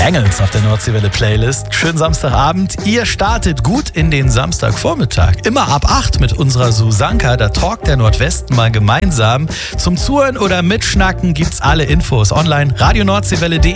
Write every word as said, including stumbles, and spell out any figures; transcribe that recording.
Bangles auf der Nordseewelle Playlist. Schönen Samstagabend. Ihr startet gut in den Samstagvormittag. Immer ab acht mit unserer Susanka. Da talkt der Nordwesten mal gemeinsam. Zum Zuhören oder Mitschnacken gibt's alle Infos online. radio nordseewelle punkt de